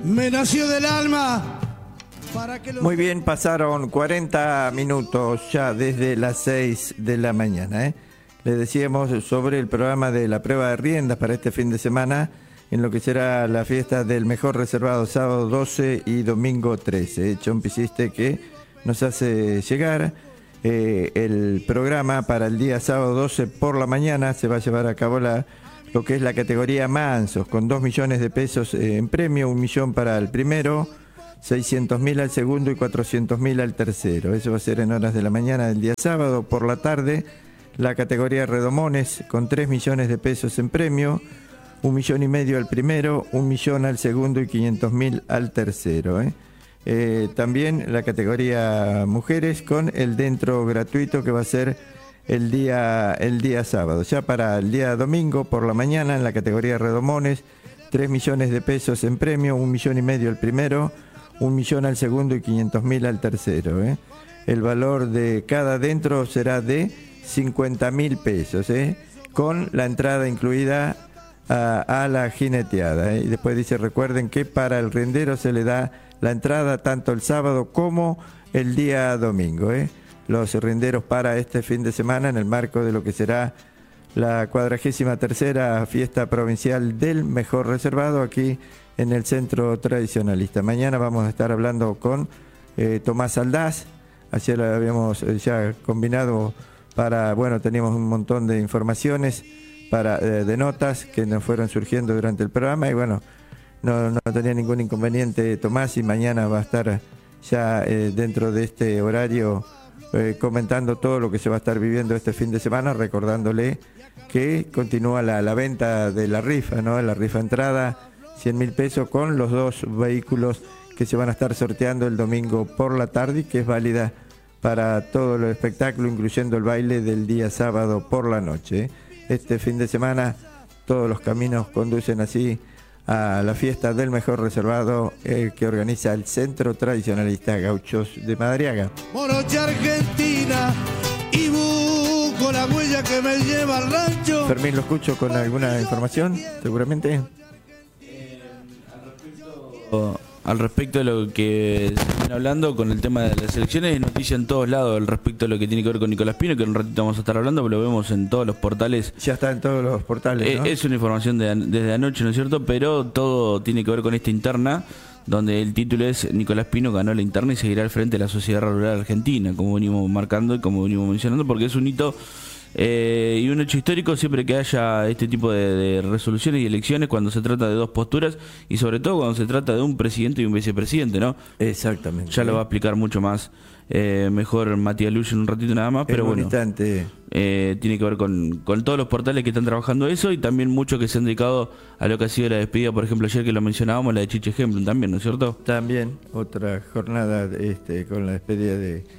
me nació del alma. Para que Muy bien, pasaron 40 minutos ya desde las 6 de la mañana. Les decíamos sobre el programa de la prueba de riendas para este fin de semana, en lo que será la fiesta del mejor reservado sábado 12 y domingo 13. Chompi Siste que nos hace llegar el programa para el día sábado 12 por la mañana. Se va a llevar a cabo lo que es la categoría mansos, con 2 millones de pesos en premio, 1 millón para el primero, 600.000 al segundo y 400.000 al tercero. Eso va a ser en horas de la mañana del día sábado. Por la tarde, la categoría redomones, con 3 millones de pesos en premio, 1,5 millones al primero, 1 millón al segundo y 500.000 al tercero. También la categoría mujeres, con el dentro gratuito, que va a ser el día sábado. Ya para el día domingo por la mañana, en la categoría redomones, 3 millones de pesos en premio, 1,5 millones al primero, 1 millón al segundo y 500.000 al tercero. El valor de cada dentro será de 50.000 pesos, con la entrada incluida a la jineteada. Y después dice, recuerden que para el rendero se le da la entrada tanto el sábado como el día domingo. Los renderos para este fin de semana, en el marco de lo que será la 43ª fiesta provincial del mejor reservado aquí en el Centro Tradicionalista. Mañana vamos a estar hablando con Tomás Aldaz. Ayer lo habíamos ya combinado teníamos un montón de informaciones de notas que nos fueron surgiendo durante el programa y no tenía ningún inconveniente Tomás, y mañana va a estar ya dentro de este horario comentando todo lo que se va a estar viviendo este fin de semana, recordándole que continúa la venta de la rifa, ¿no? La rifa entrada, 100.000 pesos con los 2 vehículos que se van a estar sorteando el domingo por la tarde y que es válida para todo el espectáculo, incluyendo el baile del día sábado por la noche. Este fin de semana todos los caminos conducen así a la fiesta del mejor reservado que organiza el Centro Tradicionalista Gauchos de Madariaga. Moroche Argentina y busco la huella que me lleva al rancho. Fermín, lo escucho con alguna información, seguramente. Al respecto de lo que se están hablando con el tema de las elecciones, es noticia en todos lados al respecto de lo que tiene que ver con Nicolás Pino, que en un ratito vamos a estar hablando, pero lo vemos en todos los portales. Ya está en todos los portales, ¿no? Es una información desde anoche, ¿no es cierto? Pero todo tiene que ver con esta interna, donde el título es Nicolás Pino ganó la interna y seguirá al frente de la Sociedad Rural Argentina, como venimos marcando y como venimos mencionando, porque es un hito y un hecho histórico siempre que haya este tipo de resoluciones y elecciones, cuando se trata de 2 posturas y sobre todo cuando se trata de un presidente y un vicepresidente, ¿no? Exactamente. Ya lo va a explicar mucho más mejor Matías Luch en un ratito nada más, pero bueno, tiene que ver con todos los portales que están trabajando eso, y también muchos que se han dedicado a lo que ha sido la despedida, por ejemplo ayer que lo mencionábamos, la de Chiche Hemblum también, ¿no es cierto? También otra jornada con la despedida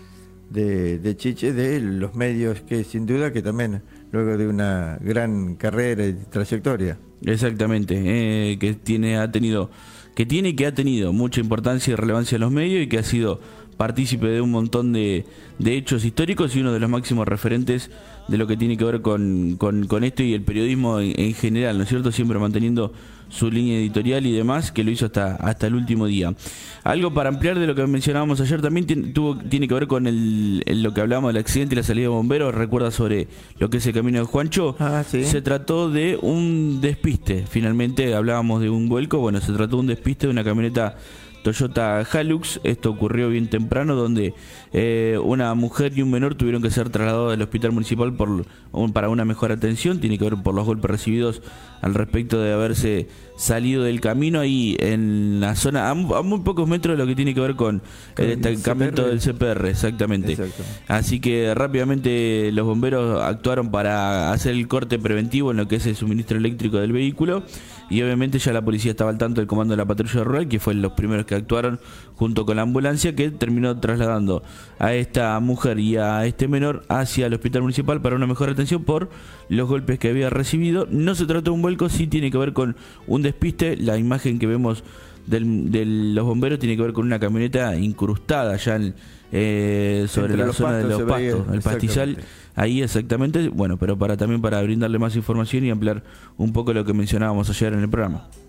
de Chiche, de los medios, que sin duda que también luego de una gran carrera y trayectoria. Exactamente, que ha tenido mucha importancia y relevancia en los medios, y que ha sido partícipe de un montón de hechos históricos y uno de los máximos referentes de lo que tiene que ver con esto y el periodismo en general, ¿no es cierto? Siempre manteniendo su línea editorial y demás, que lo hizo hasta el último día. Algo para ampliar de lo que mencionábamos ayer también tiene que ver con lo que hablábamos del accidente y la salida de bomberos. Recuerda sobre lo que es el camino de Juancho. Sí. Se trató de un despiste, finalmente hablábamos de un vuelco, se trató de un despiste de una camioneta Toyota Hilux. Esto ocurrió bien temprano, donde una mujer y un menor tuvieron que ser trasladados al hospital municipal para una mejor atención. Tiene que ver por los golpes recibidos al respecto de haberse salido del camino ahí en la zona, a muy pocos metros de lo que tiene que ver con el destacamento del CPR, exactamente. Así que rápidamente los bomberos actuaron para hacer el corte preventivo en lo que es el suministro eléctrico del vehículo, y obviamente ya la policía estaba al tanto del comando de la patrulla rural, que fue los primeros que actuaron junto con la ambulancia, que terminó trasladando a esta mujer y a este menor hacia el hospital municipal para una mejor atención por los golpes que había recibido. No se trató de un vuelco, sí tiene que ver con un despiste. La imagen que vemos de los bomberos tiene que ver con una camioneta incrustada ya sobre la zona de los pastos, el pastizal, ahí exactamente. Pero también para brindarle más información y ampliar un poco lo que mencionábamos ayer en el programa.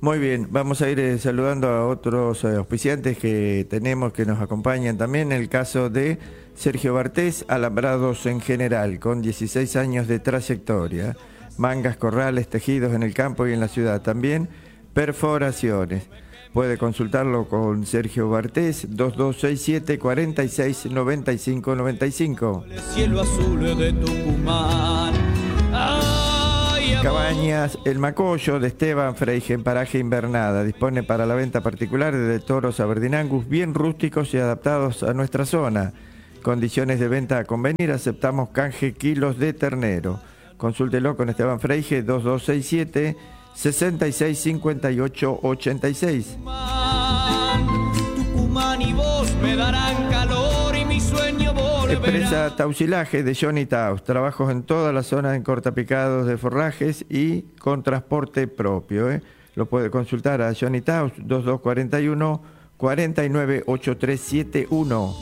Muy bien, vamos a ir saludando a otros auspiciantes que tenemos que nos acompañan también. El caso de Sergio Bartés, Alambrados en General, con 16 años de trayectoria. Mangas, corrales, tejidos en el campo y en la ciudad. También perforaciones. Puede consultarlo con Sergio Bartés, 2267 46 95 95. El cielo azul de Tucumán. Cabañas El Macollo de Esteban Freigen, paraje Invernada. Dispone para la venta particular de toros Aberdeen Angus bien rústicos y adaptados a nuestra zona. Condiciones de venta a convenir, aceptamos canje kilos de ternero. Consúltelo con Esteban Freige, 2267 66 58 86. Tucumán y vos me darán calor y mi sueño volverá. Empresa Tausilaje de Johnny Taus. Trabajos en toda la zona en cortapicados de forrajes y con transporte propio. Lo puede consultar a Johnny Taus, 2241 498371.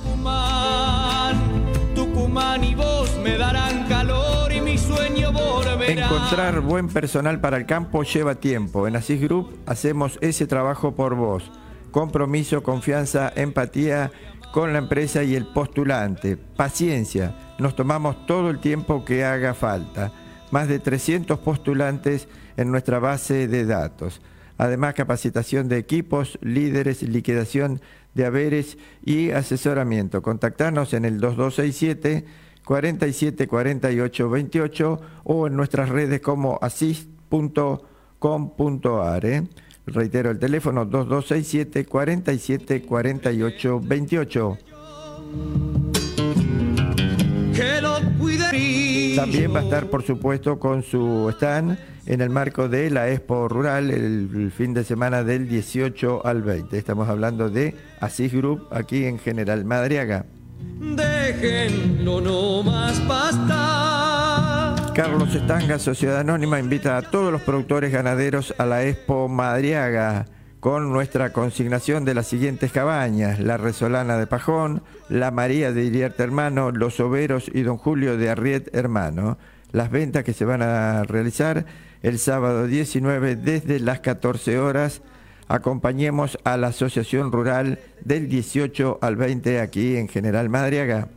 Tucumán y vos me darán calor y mi sueño volverá. Encontrar buen personal para el campo lleva tiempo. En Asís Group hacemos ese trabajo por vos. Compromiso, confianza, empatía con la empresa y el postulante. Paciencia, nos tomamos todo el tiempo que haga falta. Más de 300 postulantes en nuestra base de datos. Además, capacitación de equipos, líderes, liquidación de haberes y asesoramiento. Contactanos en el 2267 47 48 28 o en nuestras redes como asist.com.ar. Reitero el teléfono 2267 47 48 28. También va a estar, por supuesto, con su stand en el marco de la Expo Rural el fin de semana del 18 al 20. Estamos hablando de Asís Group aquí en General Madariaga. Déjenlo no más pastar. Carlos Estanga, Sociedad Anónima, invita a todos los productores ganaderos a la Expo Madariaga con nuestra consignación de las siguientes cabañas: La Resolana de Pajón, La María de Iriarte Hermano, Los Overos y Don Julio de Arriet Hermano. Las ventas que se van a realizar el sábado 19 desde las 14 horas. Acompañemos a la Asociación Rural del 18 al 20 aquí en General Madariaga.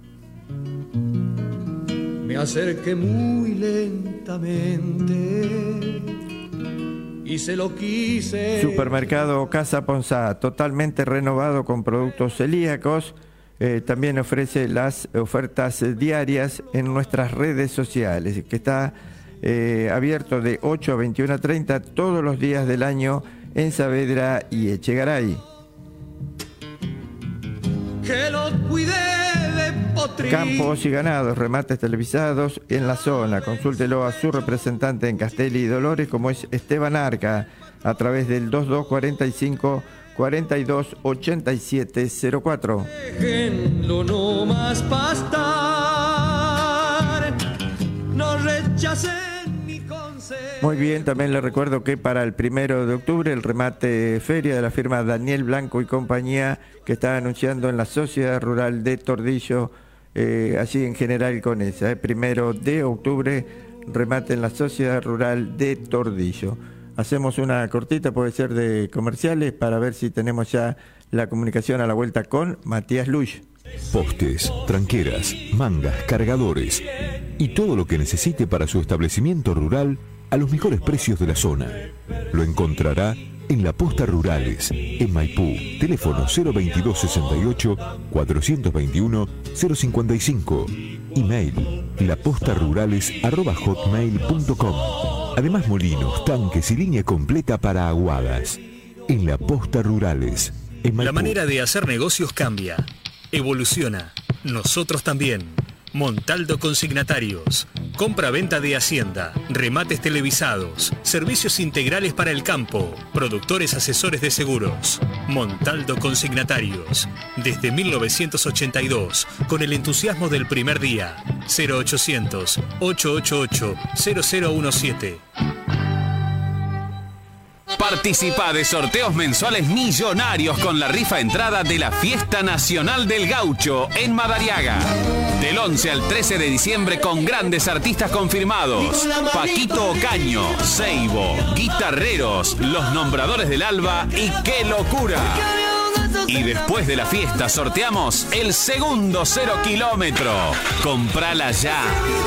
Me acerqué muy lentamente y se lo quise. Supermercado Casa Ponzá, totalmente renovado con productos celíacos. También ofrece las ofertas diarias en nuestras redes sociales, que está abierto de 8 a 21:30 todos los días del año en Saavedra y Echegaray. Que los cuide de potrillo. Campos y ganados, remates televisados en la zona. Consúltelo a su representante en Castelli y Dolores, como es Esteban Arca, a través del 2245 42 87 04. Déjenlo no más pastar. No rechacen mi consejo. Muy bien, también le recuerdo que para el 1 de octubre el remate feria de la firma Daniel Blanco y compañía, que está anunciando en la Sociedad Rural de Tordillo, allí en General Conesa. 1 de octubre, remate en la Sociedad Rural de Tordillo. Hacemos una cortita, puede ser de comerciales, para ver si tenemos ya la comunicación a la vuelta con Matías Luis. Postes, tranqueras, mangas, cargadores y todo lo que necesite para su establecimiento rural a los mejores precios de la zona. Lo encontrará en La Posta Rurales, en Maipú. Teléfono 02268 421 055. Email lapostarurales@hotmail.com. Además, molinos, tanques y línea completa para aguadas. En La Posta Rurales, en Maipú. La manera de hacer negocios cambia, evoluciona. Nosotros también. Montaldo Consignatarios. Compra-venta de hacienda, remates televisados, servicios integrales para el campo, productores asesores de seguros. Montaldo Consignatarios. Desde 1982, con el entusiasmo del primer día. 0800 888 0017. Participa de sorteos mensuales millonarios con la rifa entrada de la Fiesta Nacional del Gaucho en Madariaga. Del 11 al 13 de diciembre con grandes artistas confirmados. Paquito Ocaño, Seibo, Guitarreros, Los Nombradores del Alba y ¡Qué Locura! Y después de la fiesta sorteamos el segundo 0 kilómetro. Comprala ya.